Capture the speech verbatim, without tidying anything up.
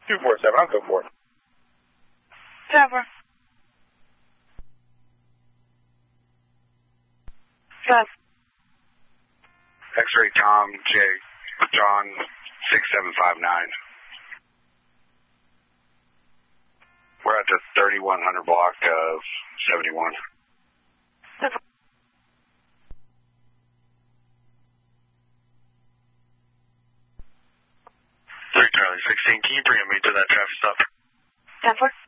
two four seven, I'll go for it. Trevor. Trev. X-ray Tom, J, John, six seven five nine. We're at the thirty-one hundred block of seventy-one. three Charlie sixteen, can you bring me to that traffic stop? Denver.